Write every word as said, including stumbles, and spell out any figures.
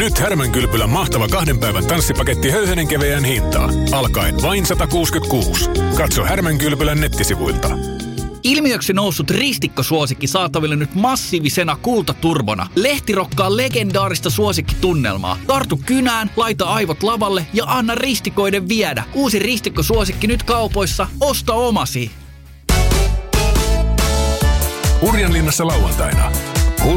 Nyt Härmänkylpylän mahtava kahden päivän tanssipaketti höyhenen keveään hintaan. Alkaen vain sata kuusikymmentäkuusi. Katso Härmänkylpylän nettisivuilta. Ilmiöksi noussut ristikkosuosikki saataville nyt massiivisena kultaturbona. Lehti rokkaa legendaarista suosikkitunnelmaa. Tartu kynään, laita aivot lavalle ja anna ristikoiden viedä. Uusi ristikkosuosikki nyt kaupoissa. Osta omasi. Urjanlinnassa lauantaina.